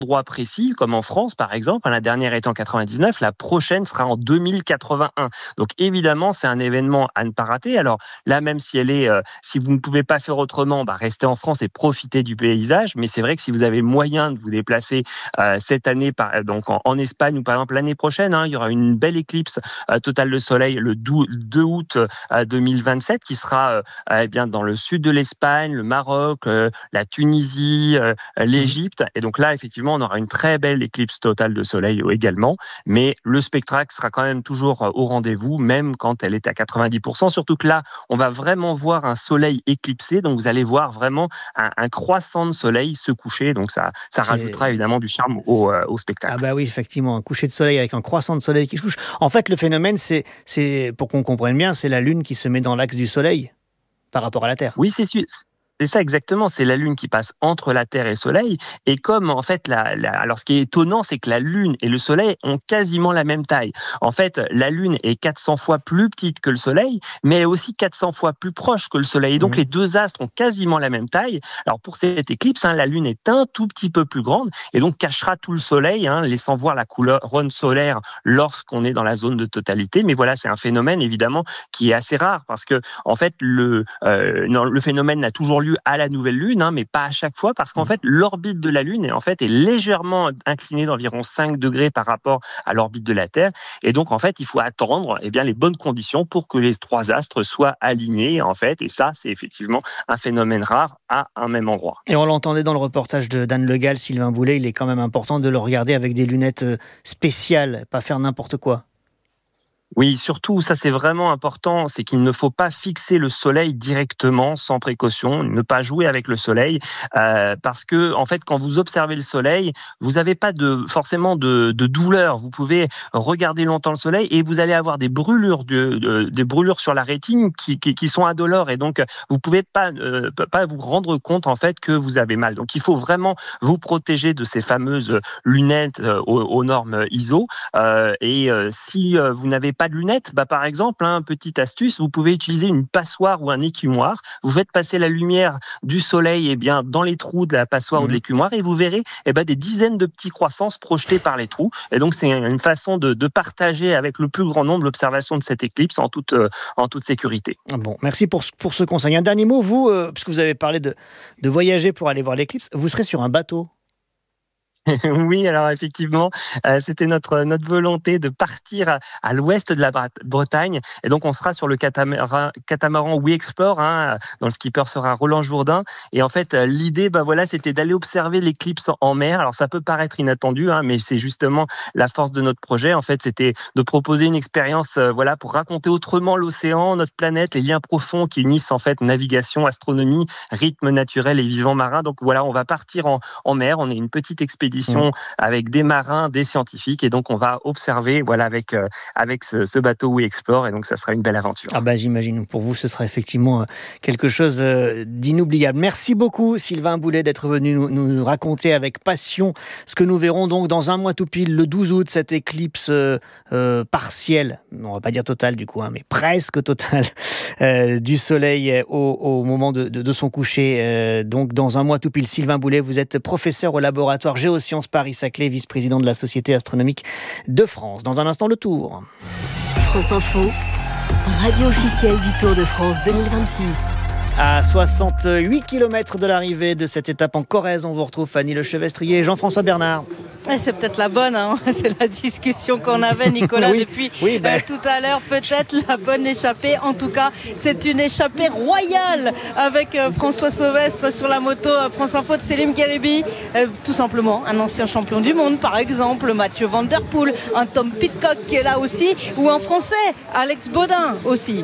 endroit précis, comme en France par exemple, la dernière était en 99, la prochaine sera en 2081. Donc évidemment, c'est un événement à ne pas rater. Alors là, même si vous ne pouvez pas faire autrement, restez en France et profitez du paysage. Mais c'est vrai que si vous avez le moyen de vous déplacer cette année, donc en Espagne ou par exemple l'année prochaine, il y aura une belle éclipse totale de soleil le 2 août 2027 qui sera bien dans le sud de l'Espagne, le Maroc, la Tunisie, l'Égypte. Et donc là, effectivement, on aura une très belle éclipse totale de soleil également, mais le spectacle sera quand même toujours au rendez-vous, même quand elle est à 90%. Surtout que là, on va vraiment voir un soleil éclipsé, donc vous allez voir vraiment un croissant de soleil se coucher, donc ça rajoutera évidemment du charme au spectacle. Ah bah oui, effectivement, un coucher de soleil avec un croissant de soleil qui se couche. En fait, le phénomène, c'est pour qu'on comprenne bien, c'est la Lune qui se met dans l'axe du soleil par rapport à la Terre. Oui, c'est sûr. C'est ça exactement, c'est la Lune qui passe entre la Terre et le Soleil. Et comme en fait, alors ce qui est étonnant, c'est que la Lune et le Soleil ont quasiment la même taille. En fait, la Lune est 400 fois plus petite que le Soleil, mais elle est aussi 400 fois plus proche que le Soleil. Et donc les deux astres ont quasiment la même taille. Alors pour cette éclipse, la Lune est un tout petit peu plus grande et donc cachera tout le Soleil, laissant voir la couronne solaire lorsqu'on est dans la zone de totalité. Mais voilà, c'est un phénomène évidemment qui est assez rare parce que en fait le phénomène n'a toujours lieu à la nouvelle Lune, mais pas à chaque fois, parce qu'en fait, l'orbite de la Lune est légèrement inclinée d'environ 5 degrés par rapport à l'orbite de la Terre. Et donc, en fait, il faut attendre les bonnes conditions pour que les trois astres soient alignés, en fait. Et ça, c'est effectivement un phénomène rare à un même endroit. Et on l'entendait dans le reportage d'Anne Le Gall, Sylvain Boulet, il est quand même important de le regarder avec des lunettes spéciales, pas faire n'importe quoi. Oui, surtout, ça c'est vraiment important, c'est qu'il ne faut pas fixer le soleil directement, sans précaution, ne pas jouer avec le soleil, parce que en fait, quand vous observez le soleil, vous n'avez pas forcément de douleur. Vous pouvez regarder longtemps le soleil et vous allez avoir des brûlures, des brûlures sur la rétine qui sont indolores, et donc vous pouvez pas vous rendre compte en fait que vous avez mal. Donc il faut vraiment vous protéger de ces fameuses lunettes aux normes ISO, et si vous n'avez pas de lunettes, par exemple, petite astuce, vous pouvez utiliser une passoire ou un écumoire. Vous faites passer la lumière du soleil dans les trous de la passoire ou de l'écumoire et vous verrez des dizaines de petits croissants se projeter par les trous. Et donc, c'est une façon de partager avec le plus grand nombre l'observation de cette éclipse en toute sécurité. Bon, merci pour ce conseil. Un dernier mot, vous, puisque vous avez parlé de voyager pour aller voir l'éclipse, vous serez sur un bateau. Oui, alors effectivement, c'était notre volonté de partir à l'ouest de la Bretagne, et donc on sera sur le catamaran We Explore, dont le skipper sera Roland Jourdain. Et en fait, l'idée, c'était d'aller observer l'éclipse en mer. Alors ça peut paraître inattendu, mais c'est justement la force de notre projet. En fait, c'était de proposer une expérience, pour raconter autrement l'océan, notre planète, les liens profonds qui unissent en fait navigation, astronomie, rythme naturel et vivant marin. Donc voilà, on va partir en mer. On est une petite expédition avec des marins, des scientifiques, et donc on va observer avec ce bateau We Explore, et donc ça sera une belle aventure. J'imagine, pour vous ce sera effectivement quelque chose d'inoubliable. Merci beaucoup Sylvain Boulet d'être venu nous raconter avec passion ce que nous verrons donc dans un mois tout pile, le 12 août, cette éclipse partielle, on va pas dire totale du coup, mais presque totale, du soleil au moment de son coucher. Donc dans un mois tout pile. Sylvain Boulet, vous êtes professeur au laboratoire Géosciences Paris-Saclay, vice-président de la Société astronomique de France. Dans un instant, le Tour. France Info, radio officielle du Tour de France 2026. À 68 km de l'arrivée de cette étape en Corrèze, on vous retrouve Fanny Lechevestrier et Jean-François Bernard. C'est peut-être la bonne, c'est la discussion qu'on avait, Nicolas, depuis tout à l'heure. Peut-être la bonne échappée. En tout cas, c'est une échappée royale avec François Sauvestre sur la moto. France Info de Selim Gheribi, tout simplement un ancien champion du monde, par exemple Mathieu Van Der Poel, un Tom Pidcock qui est là aussi, ou un Français, Alex Baudin aussi.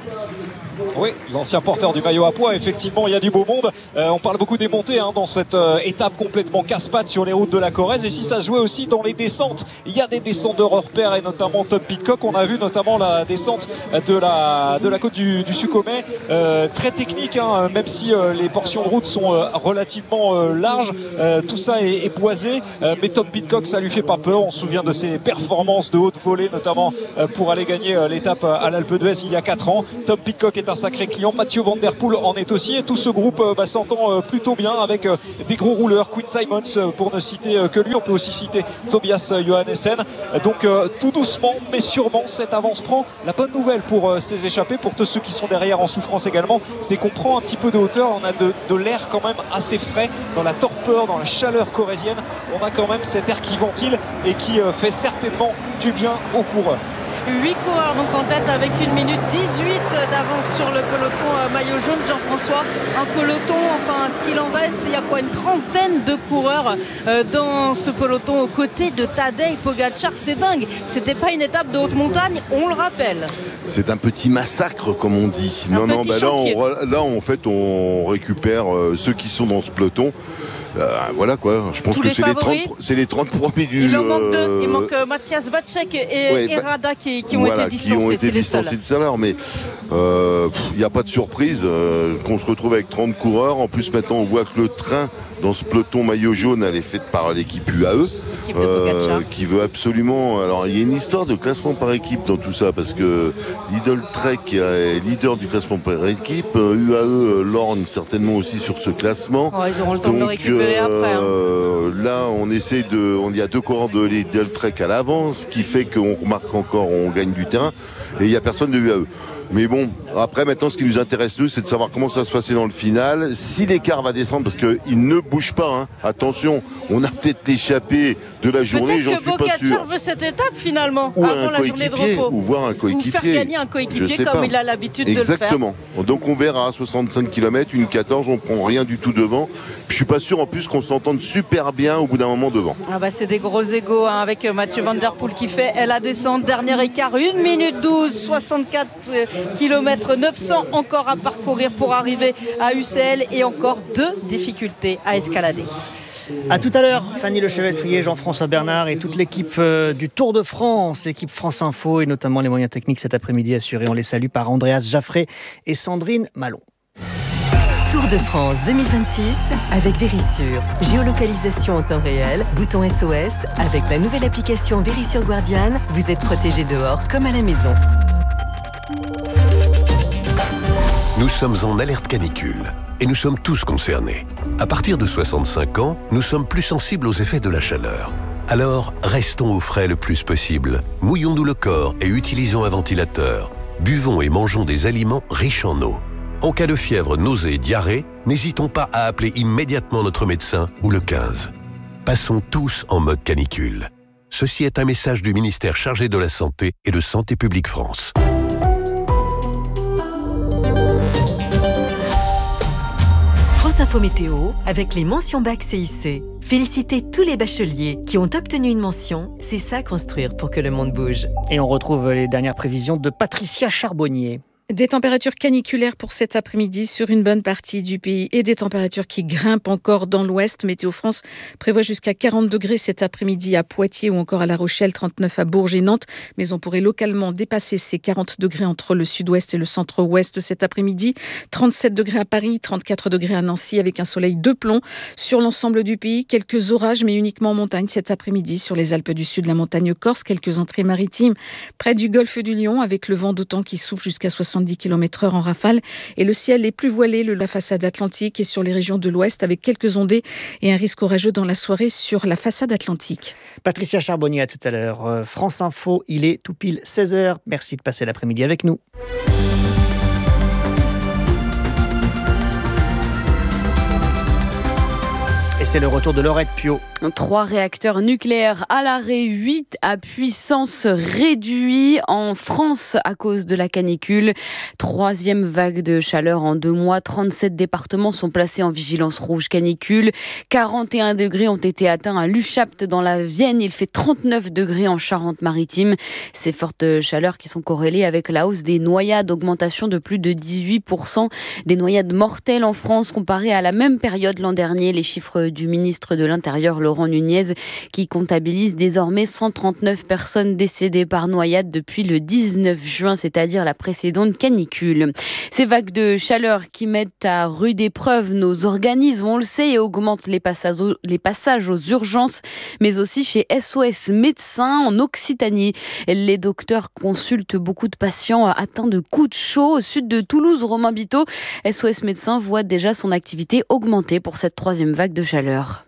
Oui, l'ancien porteur du maillot à pois, effectivement, il y a du beau monde. On parle beaucoup des montées dans cette étape complètement casse-pattes sur les routes de la Corrèze. Et si ça se jouait aussi dans les descentes, il y a des descendeurs hors pair, et notamment Tom Pidcock. On a vu notamment la descente de la côte du Sucomet, très technique, même si les portions de route sont relativement larges. Tout ça est boisé, mais Tom Pidcock, ça lui fait pas peur. On se souvient de ses performances de haute volée, notamment pour aller gagner l'étape à l'Alpe d'Huez il y a 4 ans. Tom Pidcock est un sacré client. Mathieu Van Der Poel en est aussi, et tout ce groupe s'entend plutôt bien avec des gros rouleurs. Quinn Simons, pour ne citer que lui, on peut aussi citer Tobias Johannessen. Donc tout doucement mais sûrement, cette avance prend. La bonne nouvelle pour ces échappés, pour tous ceux qui sont derrière en souffrance également, c'est qu'on prend un petit peu de hauteur. On a de l'air quand même assez frais dans la torpeur, dans la chaleur corrézienne. On a quand même cet air qui ventile et qui fait certainement du bien aux coureurs. 8 coureurs donc en tête avec 1 minute 18 d'avance sur le peloton maillot jaune. Jean-François, un peloton, enfin ce qu'il en reste, il y a quoi, une trentaine de coureurs dans ce peloton aux côtés de Tadej Pogačar. C'est dingue, c'était pas une étape de haute montagne, on le rappelle. C'est un petit massacre comme on dit. Là en fait on récupère ceux qui sont dans ce peloton. Voilà quoi, je pense que c'est les 30 premiers du... Il en manque deux, il manque Matthias Vacek et Rada qui ont été distancés, c'est les seuls. Tout à l'heure, mais il n'y a pas de surprise qu'on se retrouve avec 30 coureurs. En plus maintenant on voit que le train dans ce peloton maillot jaune, elle est faite par l'équipe UAE. Qui veut absolument... Alors il y a une histoire de classement par équipe dans tout ça, parce que Lidl Trek est leader du classement par équipe, UAE lorgne certainement aussi sur ce classement. Ils auront le temps de le récupérer après. Là il y a 2 coureurs de Lidl Trek à l'avance, ce qui fait qu'on remarque encore, on gagne du terrain, et il n'y a personne de UAE. Mais bon, après maintenant ce qui nous intéresse nous, c'est de savoir comment ça va se passer dans le final, si l'écart va descendre, parce qu'il ne bouge pas, attention, on a peut-être échappé de la journée, j'en suis pas sûr. Peut-être que Pogačar veut cette étape finalement, avant la journée de repos. Ou voir un coéquipier. Ou faire gagner un coéquipier comme il a l'habitude de le faire. Exactement. Donc on verra, 65 km, une 14, on prend rien du tout devant. Puis, je suis pas sûr en plus qu'on s'entende super bien au bout d'un moment devant. C'est des gros égos avec Mathieu Van Der Poel qui fait la descente. Dernier écart, 1 minute 12, 64 km, 900 encore à parcourir pour arriver à UCL, et encore 2 difficultés à escalader. À tout à l'heure, Fanny Lechevestrier, Jean-François Bernard et toute l'équipe du Tour de France, équipe France Info, et notamment les moyens techniques cet après-midi assurés. On les salue par Andreas Jaffré et Sandrine Malon. Tour de France 2026 avec Verisure. Géolocalisation en temps réel, bouton SOS. Avec la nouvelle application Verisure Guardian, vous êtes protégé dehors comme à la maison. Nous sommes en alerte canicule et nous sommes tous concernés. À partir de 65 ans, nous sommes plus sensibles aux effets de la chaleur. Alors, restons au frais le plus possible. Mouillons-nous le corps et utilisons un ventilateur. Buvons et mangeons des aliments riches en eau. En cas de fièvre, nausée, diarrhée, n'hésitons pas à appeler immédiatement notre médecin ou le 15. Passons tous en mode canicule. Ceci est un message du ministère chargé de la Santé et de Santé publique France. France Info Météo avec les mentions bac CIC. Félicitez tous les bacheliers qui ont obtenu une mention. C'est ça construire pour que le monde bouge. Et on retrouve les dernières prévisions de Patricia Charbonnier. Des températures caniculaires pour cet après-midi sur une bonne partie du pays et des températures qui grimpent encore dans l'ouest. Météo France prévoit jusqu'à 40 degrés cet après-midi à Poitiers ou encore à La Rochelle, 39 à Bourges et Nantes. Mais on pourrait localement dépasser ces 40 degrés entre le sud-ouest et le centre-ouest cet après-midi. 37 degrés à Paris, 34 degrés à Nancy avec un soleil de plomb. Sur l'ensemble du pays, quelques orages mais uniquement en montagne cet après-midi sur les Alpes du Sud, la montagne corse, quelques entrées maritimes près du golfe du Lion avec le vent d'autant qui souffle jusqu'à 70 km/h en rafale, et le ciel est plus voilé la façade atlantique et sur les régions de l'ouest avec quelques ondées et un risque orageux dans la soirée sur la façade atlantique. Patricia Charbonnier, à tout à l'heure. France Info, il est tout pile 16h. Merci de passer l'après-midi avec nous. Et c'est le retour de Laurette Piot. 3 réacteurs nucléaires à l'arrêt, 8 à puissance réduite en France à cause de la canicule. 3e vague de chaleur en 2 mois. 37 départements sont placés en vigilance rouge canicule. 41 degrés ont été atteints à Luchapt dans la Vienne. Il fait 39 degrés en Charente-Maritime. Ces fortes chaleurs qui sont corrélées avec la hausse des noyades, augmentation de plus de 18% des noyades mortelles en France comparé à la même période l'an dernier. Les chiffres du ministre de l'Intérieur Laurent Nunez qui comptabilise désormais 139 personnes décédées par noyade depuis le 19 juin, c'est-à-dire la précédente canicule. Ces vagues de chaleur qui mettent à rude épreuve nos organismes, on le sait, et augmentent les passages aux urgences, mais aussi chez SOS Médecins en Occitanie. Les docteurs consultent beaucoup de patients atteints de coups de chaud. Au sud de Toulouse, Romain Biteau, SOS Médecins voit déjà son activité augmenter pour cette troisième vague de chaleur.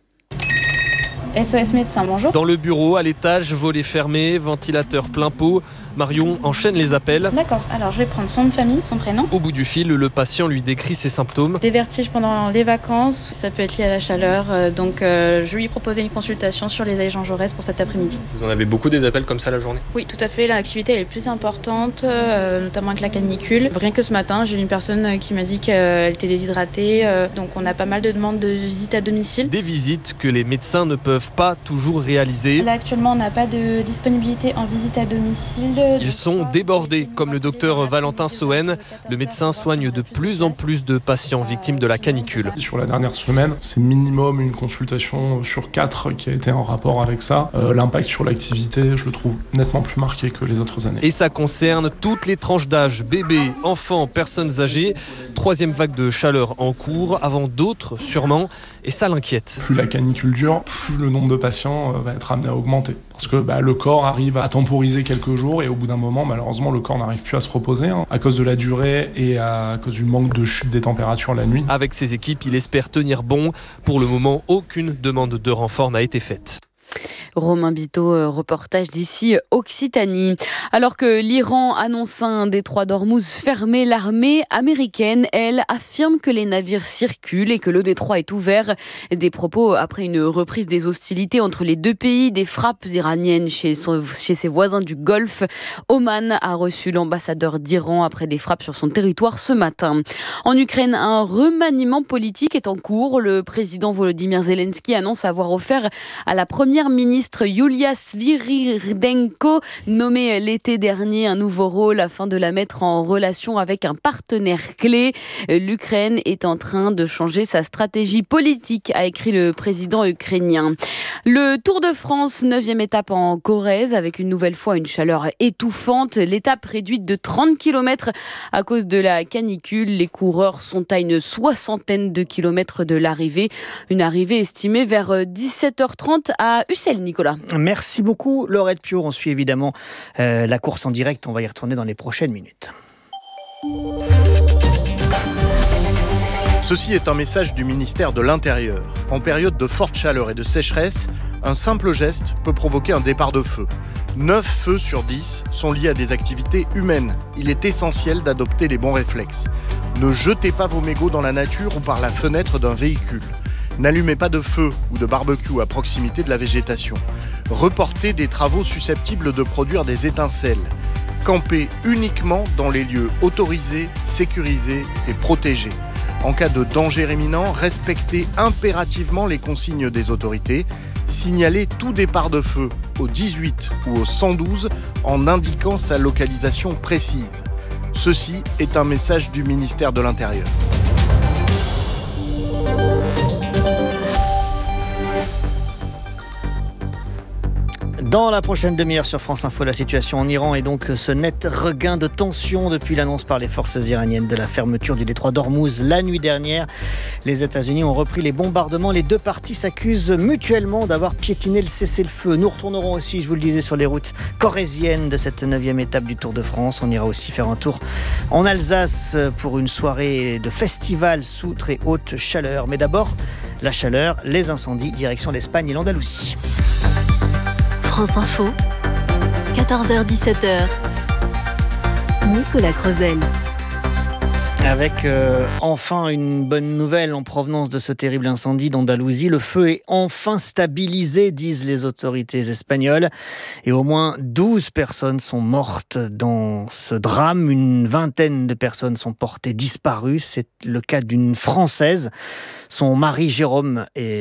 SOS Médecins, bonjour. Dans le bureau, à l'étage, volet fermé, ventilateur plein pot. Marion enchaîne les appels. D'accord, alors je vais prendre son nom de famille, son prénom. Au bout du fil, le patient lui décrit ses symptômes. Des vertiges pendant les vacances, ça peut être lié à la chaleur, donc je lui ai proposé une consultation sur les Jean Jaurès pour cet après-midi. Vous en avez beaucoup des appels comme ça la journée ? Oui, tout à fait, l'activité elle est plus importante, notamment avec la canicule. Rien que ce matin, j'ai une personne qui m'a dit qu'elle était déshydratée, donc on a pas mal de demandes de visites à domicile. Des visites que les médecins ne peuvent pas toujours réaliser. Là actuellement, on n'a pas de disponibilité en visite à domicile. Ils sont débordés, comme le docteur Valentin Sohen. Le médecin soigne de plus en plus de patients victimes de la canicule. Sur la dernière semaine, c'est minimum une consultation sur 4 qui a été en rapport avec ça. L'impact sur l'activité, je le trouve nettement plus marqué que les autres années. Et ça concerne toutes les tranches d'âge, bébés, enfants, personnes âgées. Troisième vague de chaleur en cours, avant d'autres sûrement, et ça l'inquiète. Plus la canicule dure, plus le nombre de patients va être amené à augmenter. Parce que le corps arrive à temporiser quelques jours et au bout d'un moment, malheureusement, le corps n'arrive plus à se reposer à cause de la durée et à cause du manque de chute des températures la nuit. Avec ses équipes, il espère tenir bon. Pour le moment, aucune demande de renfort n'a été faite. Romain Biteau, reportage d'ici Occitanie. Alors que l'Iran annonce un détroit d'Ormuz fermé, l'armée américaine, elle, affirme que les navires circulent et que le détroit est ouvert. Des propos après une reprise des hostilités entre les deux pays, des frappes iraniennes chez ses voisins du Golfe. Oman a reçu l'ambassadeur d'Iran après des frappes sur son territoire ce matin. En Ukraine, un remaniement politique est en cours. Le président Volodymyr Zelensky annonce avoir offert à la première ministre Yulia Sviridenko, nommée l'été dernier, un nouveau rôle afin de la mettre en relation avec un partenaire clé. L'Ukraine est en train de changer sa stratégie politique, a écrit le président ukrainien. Le Tour de France, 9e étape en Corrèze, avec une nouvelle fois une chaleur étouffante. L'étape réduite de 30 km à cause de la canicule. Les coureurs sont à une 60aine de kilomètres de l'arrivée. Une arrivée estimée vers 17h30 à Ussel, Nicolas. Merci beaucoup, Laurette Pio. On suit évidemment la course en direct. On va y retourner dans les prochaines minutes. Ceci est un message du ministère de l'Intérieur. En période de forte chaleur et de sécheresse, un simple geste peut provoquer un départ de feu. 9 feux sur 10 sont liés à des activités humaines. Il est essentiel d'adopter les bons réflexes. Ne jetez pas vos mégots dans la nature ou par la fenêtre d'un véhicule. N'allumez pas de feu ou de barbecue à proximité de la végétation. Reportez des travaux susceptibles de produire des étincelles. Campez uniquement dans les lieux autorisés, sécurisés et protégés. En cas de danger imminent, respectez impérativement les consignes des autorités. Signalez tout départ de feu au 18 ou au 112 en indiquant sa localisation précise. Ceci est un message du ministère de l'Intérieur. Dans la prochaine demi-heure sur France Info, la situation en Iran est donc ce net regain de tension depuis l'annonce par les forces iraniennes de la fermeture du détroit d'Ormuz la nuit dernière. Les États-Unis ont repris les bombardements. Les deux parties s'accusent mutuellement d'avoir piétiné le cessez-le-feu. Nous retournerons aussi, je vous le disais, sur les routes corréziennes de cette 9e étape du Tour de France. On ira aussi faire un tour en Alsace pour une soirée de festival sous très haute chaleur. Mais d'abord, la chaleur, les incendies, direction l'Espagne et l'Andalousie. France Info, 14h-17h, Nicolas Crozel. Avec enfin une bonne nouvelle en provenance de ce terrible incendie d'Andalousie. Le feu est enfin stabilisé, disent les autorités espagnoles. Et au moins 12 personnes sont mortes dans ce drame. Une vingtaine de personnes sont portées disparues. C'est le cas d'une Française. Son mari Jérôme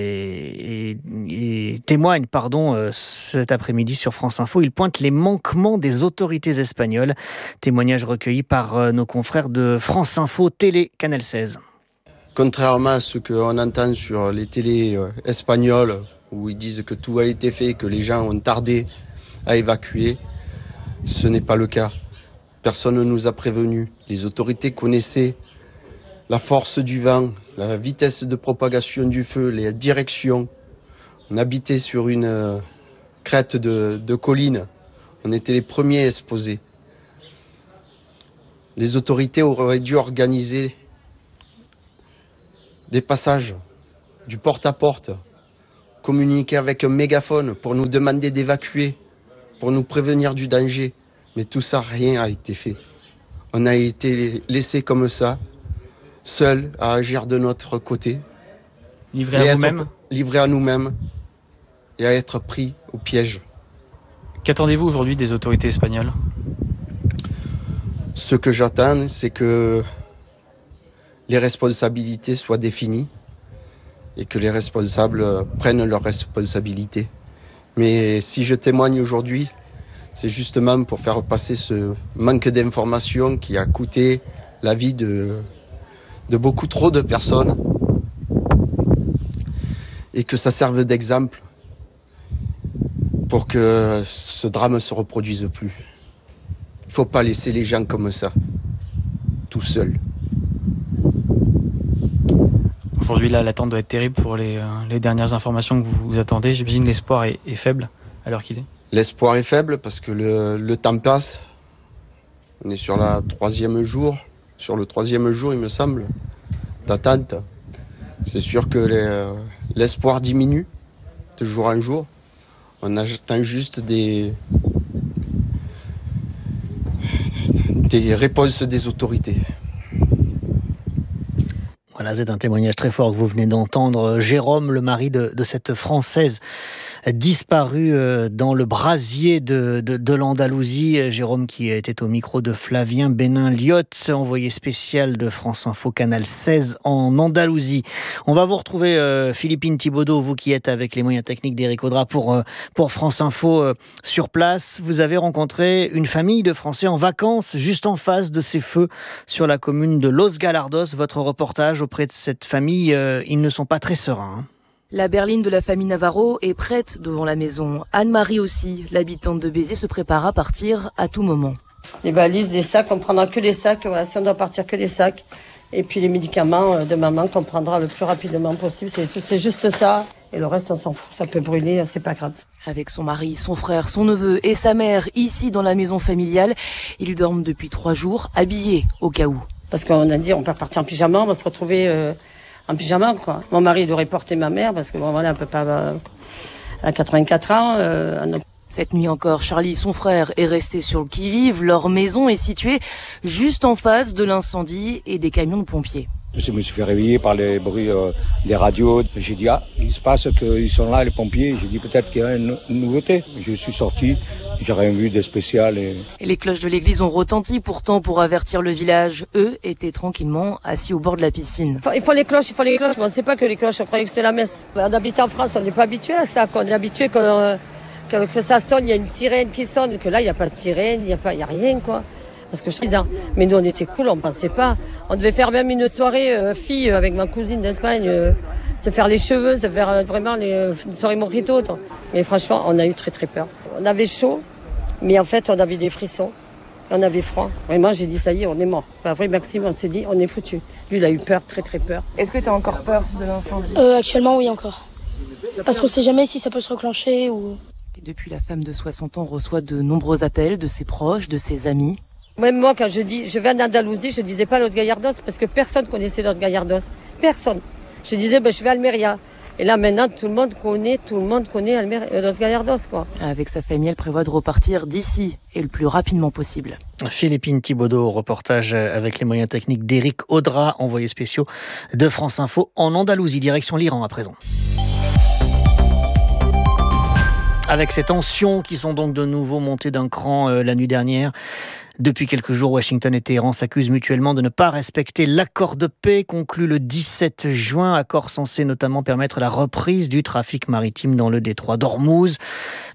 témoigne cet après-midi sur France Info. Il pointe les manquements des autorités espagnoles. Témoignage recueilli par nos confrères de France Info Télé, Canal 16. Contrairement à ce qu'on entend sur les télés espagnoles, où ils disent que tout a été fait, que les gens ont tardé à évacuer, ce n'est pas le cas. Personne ne nous a prévenus. Les autorités connaissaient la force du vent, la vitesse de propagation du feu, les directions. On habitait sur une crête de colline. On était les premiers exposés. Les autorités auraient dû organiser des passages, du porte-à-porte, communiquer avec un mégaphone pour nous demander d'évacuer, pour nous prévenir du danger. Mais tout ça, rien n'a été fait. On a été laissés comme ça, seuls à agir de notre côté. Livrés à vous-même ? Livrés à nous-mêmes et à être pris au piège. Qu'attendez-vous aujourd'hui des autorités espagnoles ? Ce que j'attends, c'est que les responsabilités soient définies et que les responsables prennent leurs responsabilités. Mais si je témoigne aujourd'hui, c'est justement pour faire passer ce manque d'informations qui a coûté la vie de beaucoup trop de personnes et que ça serve d'exemple pour que ce drame ne se reproduise plus. Il ne faut pas laisser les gens comme ça, tout seuls. Aujourd'hui, là, l'attente doit être terrible pour les dernières informations que vous attendez. J'imagine que l'espoir est faible à l'heure qu'il est. L'espoir est faible parce que le temps passe. On est sur le troisième jour, il me semble, d'attente. C'est sûr que l'espoir diminue de jour en jour. On attend juste des réponses des autorités. Voilà, c'est un témoignage très fort que vous venez d'entendre. Jérôme, le mari de cette Française disparue dans le brasier de l'Andalousie. Jérôme qui était au micro de Flavien Bénin-Liotte, envoyé spécial de France Info Canal 16 en Andalousie. On va vous retrouver Philippine Thibaudeau, vous qui êtes avec les moyens techniques d'Éric Audra pour France Info sur place. Vous avez rencontré une famille de Français en vacances juste en face de ces feux sur la commune de Los Galardos. Votre reportage auprès de cette famille, ils ne sont pas très sereins. La berline de la famille Navarro est prête devant la maison. Anne-Marie aussi, l'habitante de Béziers, se prépare à partir à tout moment. Les valises, des sacs, on prendra que les sacs. Voilà, si on doit partir, que les sacs. Et puis les médicaments de maman qu'on prendra le plus rapidement possible. C'est juste ça. Et le reste, on s'en fout. Ça peut brûler, c'est pas grave. Avec son mari, son frère, son neveu et sa mère, ici dans la maison familiale, ils dorment depuis 3 jours, habillés au cas où. Parce qu'on a dit, on peut partir en pyjama, on va se retrouver en pyjama, quoi. Mon mari devrait porter ma mère, parce que bon, voilà, elle peut pas, à 84 ans. Cette nuit encore, Charlie, son frère, est resté sur le qui-vive. Leur maison est située juste en face de l'incendie et des camions de pompiers. Je me suis fait réveiller par les bruits des radios. J'ai dit, il se passe qu'ils sont là, les pompiers. J'ai dit, peut-être qu'il y a une nouveauté. Je suis sorti, j'ai rien vu de spécial. Et les cloches de l'église ont retenti pourtant pour avertir le village. Eux étaient tranquillement assis au bord de la piscine. Il faut les cloches. Mais on ne sait pas que les cloches, on croyait que c'était la messe. On habite en France, on n'est pas habitué à ça. On est habitué que ça sonne, il y a une sirène qui sonne, que là, il n'y a pas de sirène, il n'y a rien, quoi. Parce que je suis bizarre. Mais nous, on était cool, on pensait pas. On devait faire même une soirée fille avec ma cousine d'Espagne, se faire les cheveux, se faire vraiment une soirée mojito. Mais franchement, on a eu très très peur. On avait chaud, mais en fait, on avait des frissons. On avait froid. Vraiment, j'ai dit, ça y est, on est mort. Enfin, vrai, Maxime, on s'est dit, on est foutu. Lui, il a eu peur, très très peur. Est-ce que tu as encore peur de l'incendie ? Actuellement, oui, encore. Parce qu'on ne sait jamais si ça peut se reclencher ou... Et depuis, la femme de 60 ans reçoit de nombreux appels de ses proches, de ses amis. Même moi, quand je dis je vais en Andalousie, je disais pas Los Gallardos parce que personne connaissait Los Gallardos. Personne. Je disais je vais à Almeria. Et là maintenant, tout le monde connaît Los Gallardos, quoi. Avec sa famille, elle prévoit de repartir d'ici et le plus rapidement possible. Philippine Thibaudeau, reportage avec les moyens techniques d'Éric Audra, envoyé spéciaux de France Info en Andalousie, direction l'Iran à présent. Avec ces tensions qui sont donc de nouveau montées d'un cran la nuit dernière. Depuis quelques jours, Washington et Téhéran s'accusent mutuellement de ne pas respecter l'accord de paix conclu le 17 juin, accord censé notamment permettre la reprise du trafic maritime dans le détroit d'Ormuz.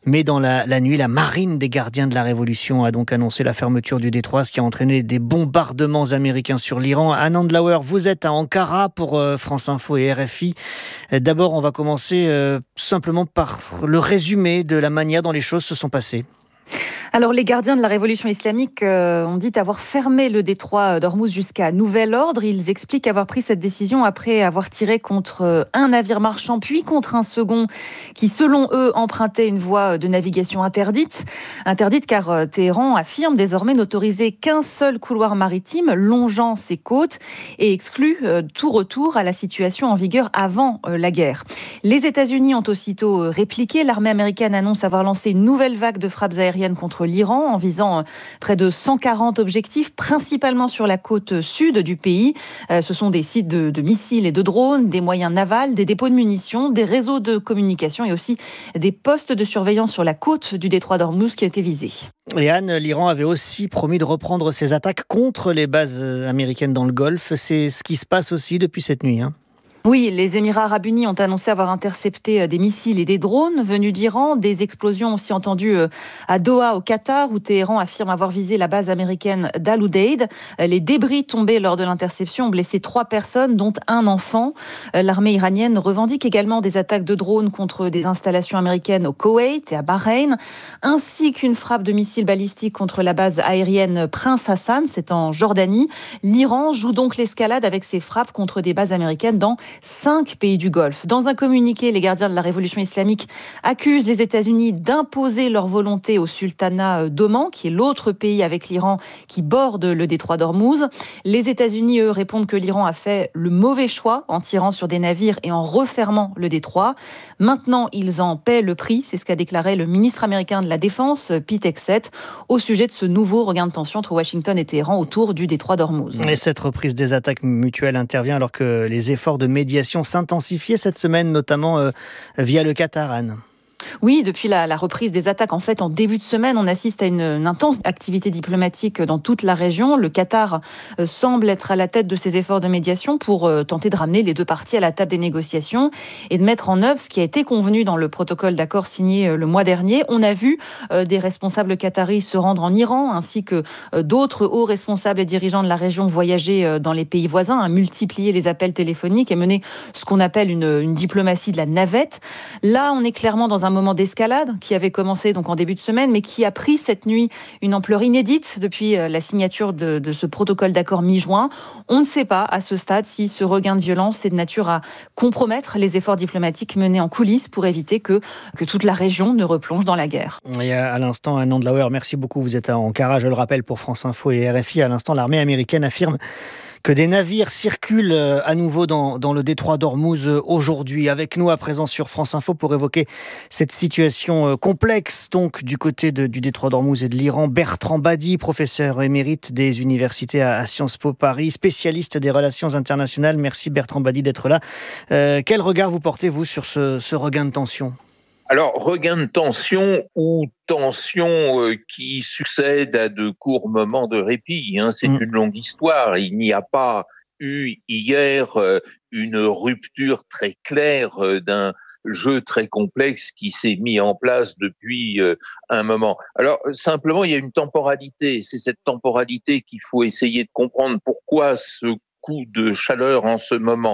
Mais dans la nuit, la marine des gardiens de la Révolution a donc annoncé la fermeture du détroit, ce qui a entraîné des bombardements américains sur l'Iran. Anand Lauer, vous êtes à Ankara pour France Info et RFI. D'abord, on va commencer simplement par le résumé de la manière dont les choses se sont passées. Alors, les gardiens de la révolution islamique ont dit avoir fermé le détroit d'Ormuz jusqu'à nouvel ordre. Ils expliquent avoir pris cette décision après avoir tiré contre un navire marchand, puis contre un second qui, selon eux, empruntait une voie de navigation interdite. Interdite car Téhéran affirme désormais n'autoriser qu'un seul couloir maritime longeant ses côtes et exclut tout retour à la situation en vigueur avant la guerre. Les États-Unis ont aussitôt répliqué. L'armée américaine annonce avoir lancé une nouvelle vague de frappes aériennes contre l'Iran en visant près de 140 objectifs, principalement sur la côte sud du pays. Ce sont des sites de missiles et de drones, des moyens navals, des dépôts de munitions, des réseaux de communication et aussi des postes de surveillance sur la côte du détroit d'Ormuz qui a été visé. Et Anne, l'Iran avait aussi promis de reprendre ses attaques contre les bases américaines dans le Golfe. C'est ce qui se passe aussi depuis cette nuit, hein. Oui, les Émirats arabes unis ont annoncé avoir intercepté des missiles et des drones venus d'Iran. Des explosions aussi entendues à Doha, au Qatar, où Téhéran affirme avoir visé la base américaine d'Al Udeid. Les débris tombés lors de l'interception ont blessé 3 personnes, dont un enfant. L'armée iranienne revendique également des attaques de drones contre des installations américaines au Koweït et à Bahreïn, ainsi qu'une frappe de missiles balistiques contre la base aérienne Prince Hassan, c'est en Jordanie. L'Iran joue donc l'escalade avec ses frappes contre des bases américaines dans 5 pays du Golfe. Dans un communiqué, les gardiens de la révolution islamique accusent les États-Unis d'imposer leur volonté au sultanat d'Oman, qui est l'autre pays avec l'Iran qui borde le détroit d'Ormuz. Les États-Unis, eux, répondent que l'Iran a fait le mauvais choix en tirant sur des navires et en refermant le détroit. Maintenant, ils en paient le prix. C'est ce qu'a déclaré le ministre américain de la Défense, Pete Hegseth, au sujet de ce nouveau regain de tension entre Washington et Téhéran autour du détroit d'Ormuz. Et cette reprise des attaques mutuelles intervient alors que les efforts de médiation s'intensifiaient cette semaine, notamment via le Qatar, Anne. Oui, depuis la reprise des attaques, en fait, en début de semaine, on assiste à une intense activité diplomatique dans toute la région. Le Qatar semble être à la tête de ces efforts de médiation pour tenter de ramener les deux parties à la table des négociations et de mettre en œuvre ce qui a été convenu dans le protocole d'accord signé le mois dernier. On a vu des responsables qataris se rendre en Iran, ainsi que d'autres hauts responsables et dirigeants de la région voyager dans les pays voisins, à multiplier les appels téléphoniques et mener ce qu'on appelle une diplomatie de la navette. Là, on est clairement dans un moment d'escalade qui avait commencé donc en début de semaine, mais qui a pris cette nuit une ampleur inédite depuis la signature de ce protocole d'accord mi-juin. On ne sait pas à ce stade si ce regain de violence est de nature à compromettre les efforts diplomatiques menés en coulisses pour éviter que toute la région ne replonge dans la guerre. Et à l'instant, Anand Lauer, merci beaucoup. Vous êtes à Ankara, je le rappelle, pour France Info et RFI. À l'instant, l'armée américaine affirme que des navires circulent à nouveau dans le détroit d'Ormuz aujourd'hui. Avec nous à présent sur France Info pour évoquer cette situation complexe donc du côté du détroit d'Ormuz et de l'Iran, Bertrand Badi, professeur émérite des universités à Sciences Po Paris, spécialiste des relations internationales. Merci Bertrand Badi d'être là. Quel regard vous portez-vous sur ce regain de tension ? Alors, regain de tension ou tension qui succède à de courts moments de répit, c'est une longue histoire. Il n'y a pas eu hier une rupture très claire d'un jeu très complexe qui s'est mis en place depuis un moment. Alors, simplement, il y a une temporalité. C'est cette temporalité qu'il faut essayer de comprendre. Pourquoi ce coup de chaleur en ce moment.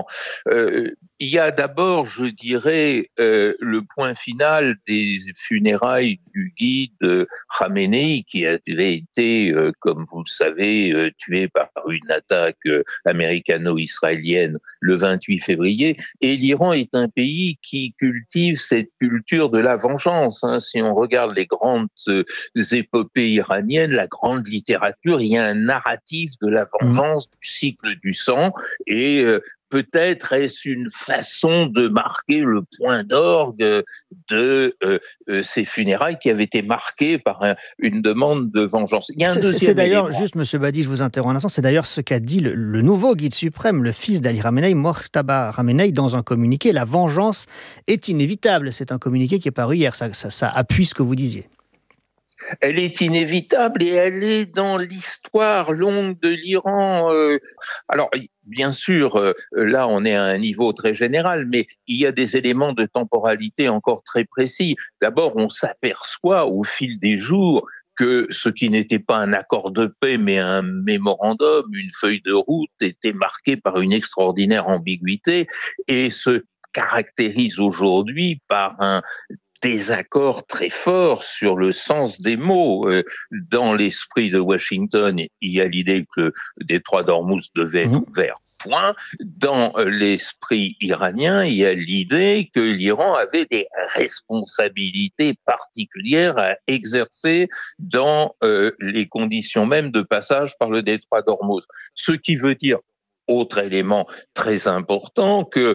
Il y a d'abord, je dirais, le point final des funérailles du guide Khamenei, qui avait été, comme vous le savez, tué par une attaque américano-israélienne le 28 février. Et l'Iran est un pays qui cultive cette culture de la vengeance. Si on regarde les grandes épopées iraniennes, la grande littérature, il y a un narratif de la vengeance, du cycle du sang, et peut-être est-ce une façon de marquer le point d'orgue de ces funérailles qui avaient été marquées par une demande de vengeance. Il y a c'est d'ailleurs, juste Monsieur Badi, je vous interromps un instant, c'est d'ailleurs ce qu'a dit le nouveau guide suprême, le fils d'Ali Khamenei, Mojtaba Khamenei, dans un communiqué. La vengeance est inévitable. C'est un communiqué qui est paru hier. Ça appuie ce que vous disiez. Elle est inévitable et elle est dans l'histoire longue de l'Iran. Alors, bien sûr, là, on est à un niveau très général, mais il y a des éléments de temporalité encore très précis. D'abord, on s'aperçoit au fil des jours que ce qui n'était pas un accord de paix, mais un mémorandum, une feuille de route, était marqué par une extraordinaire ambiguïté et se caractérise aujourd'hui par un désaccord très fort sur le sens des mots. Dans l'esprit de Washington, il y a l'idée que le détroit d'Ormuz devait être ouvert. Point. Dans l'esprit iranien, il y a l'idée que l'Iran avait des responsabilités particulières à exercer dans les conditions même de passage par le détroit d'Ormuz. Ce qui veut dire, autre élément très important, que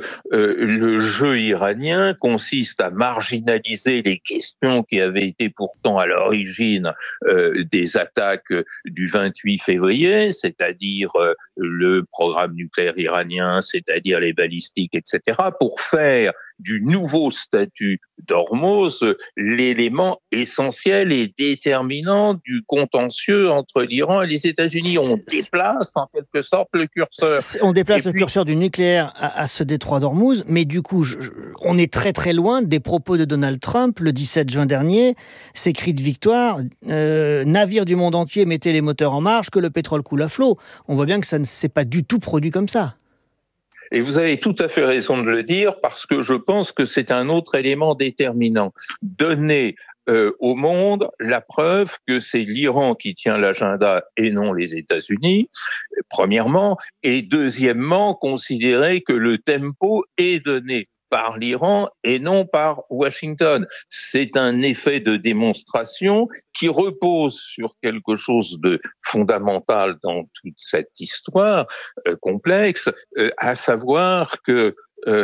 le jeu iranien consiste à marginaliser les questions qui avaient été pourtant à l'origine des attaques du 28 février, c'est-à-dire le programme nucléaire iranien, c'est-à-dire les balistiques, etc., pour faire du nouveau statut d'Ormuz l'élément essentiel et déterminant du contentieux entre l'Iran et les États-Unis. On déplace en quelque sorte le curseur. On déplace le curseur du nucléaire à ce détroit d'Ormuz, mais du coup, on est très très loin des propos de Donald Trump le 17 juin dernier, ses cris de victoire, navire du monde entier, mettez les moteurs en marche, que le pétrole coule à flot. On voit bien que ça ne s'est pas du tout produit comme ça. Et vous avez tout à fait raison de le dire, parce que je pense que c'est un autre élément déterminant. Donner au monde la preuve que c'est l'Iran qui tient l'agenda et non les États-Unis, premièrement, et deuxièmement, considérer que le tempo est donné par l'Iran et non par Washington. C'est un effet de démonstration qui repose sur quelque chose de fondamental dans toute cette histoire complexe, à savoir que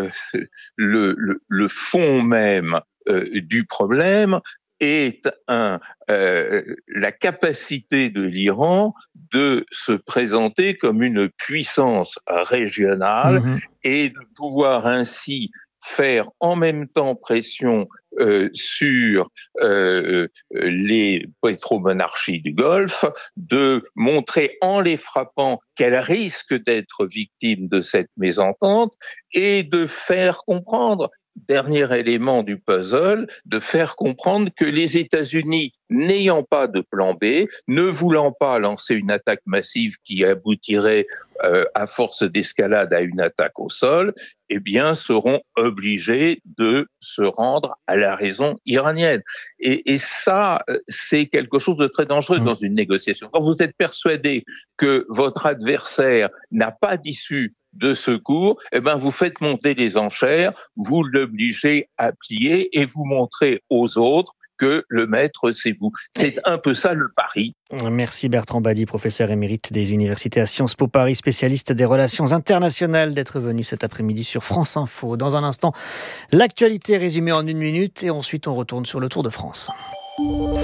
le fond même du problème est la capacité de l'Iran de se présenter comme une puissance régionale et de pouvoir ainsi faire en même temps pression sur les pétromonarchies du Golfe, de montrer en les frappant qu'elles risquent d'être victimes de cette mésentente et de faire comprendre, dernier élément du puzzle, de faire comprendre que les États-Unis, n'ayant pas de plan B, ne voulant pas lancer une attaque massive qui aboutirait à force d'escalade à une attaque au sol, eh bien, seront obligés de se rendre à la raison iranienne. Et ça, c'est quelque chose de très dangereux dans une négociation. Quand vous êtes persuadé que votre adversaire n'a pas d'issue de secours, eh ben vous faites monter les enchères, vous l'obligez à plier et vous montrez aux autres que le maître, c'est vous. C'est un peu ça le pari. Merci Bertrand Badi, professeur émérite des universités à Sciences Po Paris, spécialiste des relations internationales, d'être venu cet après-midi sur France Info. Dans un instant, l'actualité résumée en 1 minute et ensuite on retourne sur le Tour de France. Elle,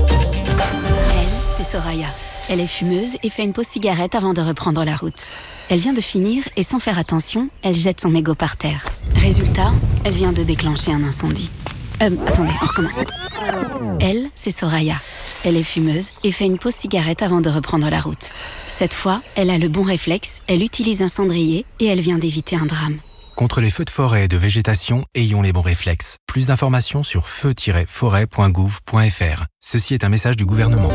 c'est Soraya. Elle est fumeuse et fait une pause cigarette avant de reprendre la route. Elle vient de finir et sans faire attention, elle jette son mégot par terre. Résultat, elle vient de déclencher un incendie. Attendez, on recommence. Elle, c'est Soraya. Elle est fumeuse et fait une pause cigarette avant de reprendre la route. Cette fois, elle a le bon réflexe, elle utilise un cendrier et elle vient d'éviter un drame. Contre les feux de forêt et de végétation, ayons les bons réflexes. Plus d'informations sur feu-forêt.gouv.fr. Ceci est un message du gouvernement.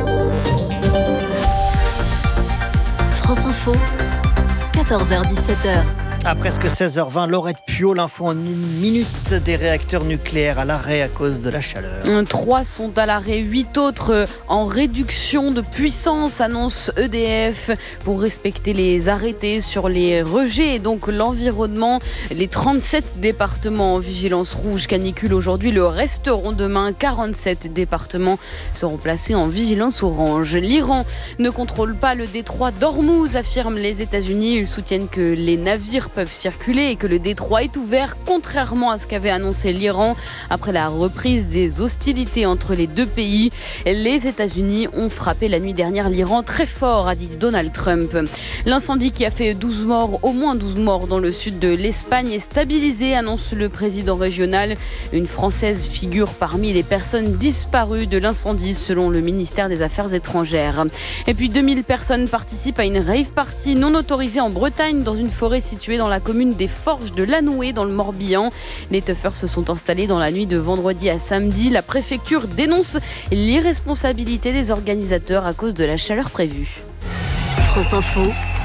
France Info, 14h-17h. À presque 16h20, Laurette Piot, l'info en 1 minute, des réacteurs nucléaires à l'arrêt à cause de la chaleur. 3 sont à l'arrêt, 8 autres en réduction de puissance, annonce EDF, pour respecter les arrêtés sur les rejets et donc l'environnement. Les 37 départements en vigilance rouge canicule aujourd'hui le resteront demain. 47 départements seront placés en vigilance orange. L'Iran ne contrôle pas le détroit d'Ormuz, affirment les États-Unis. Ils soutiennent que les navires peuvent circuler et que le détroit est ouvert, contrairement à ce qu'avait annoncé l'Iran après la reprise des hostilités entre les deux pays. Les États-Unis ont frappé la nuit dernière l'Iran très fort, a dit Donald Trump. L'incendie qui a fait au moins 12 morts dans le sud de l'Espagne est stabilisé, annonce le président régional. Une Française figure parmi les personnes disparues de l'incendie selon le ministère des Affaires étrangères. Et puis 2000 personnes participent à une rave party non autorisée en Bretagne dans une forêt située dans la commune des Forges de Lanoué dans le Morbihan. Les teufeurs se sont installés dans la nuit de vendredi à samedi. La préfecture dénonce l'irresponsabilité des organisateurs à cause de la chaleur prévue. France Info,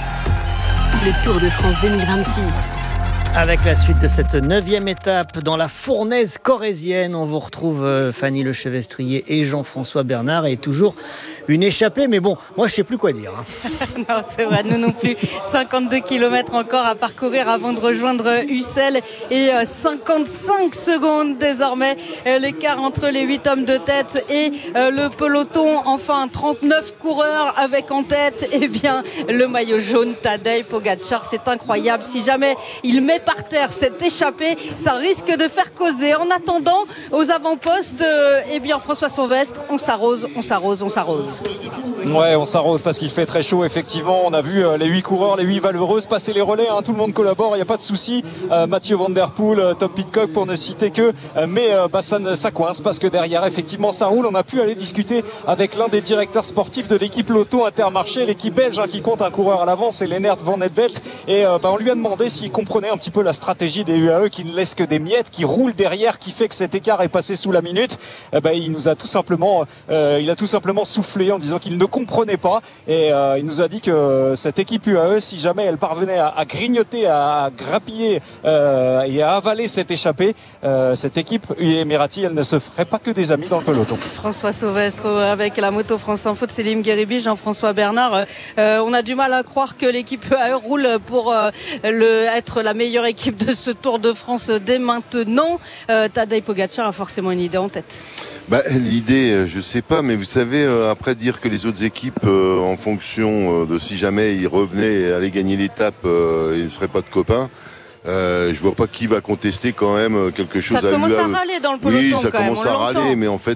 le Tour de France 2026. Avec la suite de cette 9e étape dans la fournaise corrézienne, on vous retrouve Fanny Lechevestrier et Jean-François Bernard et toujours une échappée, mais bon, moi je sais plus quoi dire. Non, c'est vrai, nous non plus. 52 km encore à parcourir avant de rejoindre Ussel et 55 secondes désormais l'écart entre les 8 hommes de tête et le peloton. Enfin, 39 coureurs avec en tête le maillot jaune Tadej Pogačar. C'est incroyable. Si jamais il met par terre cette échappée, ça risque de faire causer. En attendant, aux avant-postes, François Sauvestre, on s'arrose. Ouais, on s'arrose parce qu'il fait très chaud, effectivement. On a vu les 8 coureurs, les 8 valeureuses passer les relais, tout le monde collabore, il n'y a pas de souci. Mathieu Van Der Poel, Tom Pidcock pour ne citer que, mais ça coince parce que derrière, effectivement, ça roule. On a pu aller discuter avec l'un des directeurs sportifs de l'équipe Lotto Intermarché, l'équipe belge qui compte un coureur à l'avant, c'est Lennart Van Etvelt. Et on lui a demandé s'il comprenait un petit peu la stratégie des UAE qui ne laisse que des miettes, qui roule derrière, qui fait que cet écart est passé sous la minute. Il nous a tout simplement soufflé en disant qu'il ne comprenait pas et il nous a dit que cette équipe UAE, si jamais elle parvenait à grignoter, à grappiller et à avaler cette échappée, cette équipe Emirati, elle ne se ferait pas que des amis dans le peloton. François Sauvestre avec la moto France Info de Célim Guéribi, Jean-François Bernard. On a du mal à croire que l'équipe UAE roule pour être la meilleure équipe de ce Tour de France dès maintenant. Tadej Pogačar a forcément une idée en tête. L'idée, je sais pas, mais vous savez, après dire que les autres équipes, en fonction de si jamais ils revenaient et allaient gagner l'étape, ils ne seraient pas de copains. Je vois pas qui va contester quand même quelque chose à l'UAE. Ça commence à râler dans le peloton. Oui, ça commence à râler, mais en fait,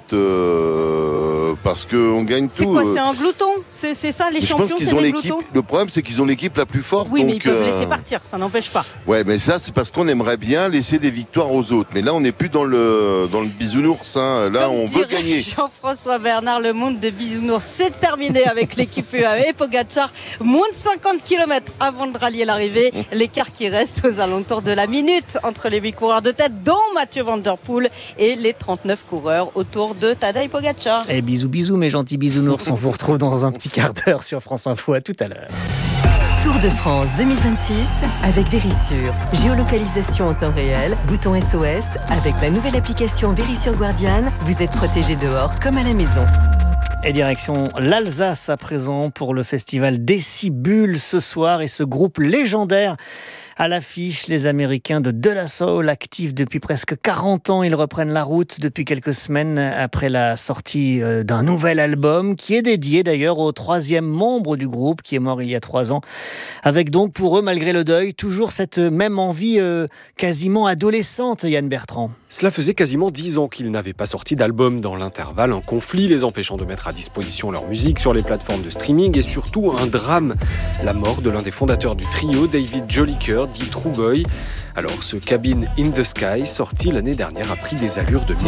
parce qu'on gagne tout. C'est quoi, c'est un glouton? C'est ça, les champions, c'est des gloutons? Le problème, c'est qu'ils ont l'équipe la plus forte. Oui, donc, mais ils peuvent laisser partir, ça n'empêche pas. Ouais, mais ça, c'est parce qu'on aimerait bien laisser des victoires aux autres. Mais là, on n'est plus dans le bisounours. Là, on veut gagner. Jean-François Bernard, le monde des bisounours, c'est terminé avec l'équipe UAE. Pogačar, moins de 50 km avant de rallier l'arrivée. L'écart qui reste aux alentours de la minute entre les 8 coureurs de tête, dont Mathieu Van Der Poel, et les 39 coureurs autour de Tadej Pogačar. Et bisous mes gentils bisounours, on vous retrouve dans un petit quart d'heure sur France Info. À tout à l'heure. Tour de France 2026 avec Vérissure. Géolocalisation en temps réel, bouton SOS. Avec la nouvelle application Vérissure Guardian, vous êtes protégé dehors comme à la maison. Et direction l'Alsace à présent pour le festival Décibule ce soir et ce groupe légendaire à l'affiche, les Américains de De La Soul, actifs depuis presque 40 ans. Ils reprennent la route depuis quelques semaines après la sortie d'un nouvel album qui est dédié d'ailleurs au 3e membre du groupe qui est mort il y a 3 ans. Avec donc pour eux, malgré le deuil, toujours cette même envie quasiment adolescente, Yann Bertrand. Cela faisait quasiment 10 ans qu'ils n'avaient pas sorti d'album. Dans l'intervalle, un conflit les empêchant de mettre à disposition leur musique sur les plateformes de streaming et surtout un drame, la mort de l'un des fondateurs du trio, David Jolicoeur, dit True Boy. Alors ce Cabin in the Sky, sorti l'année dernière, a pris des allures de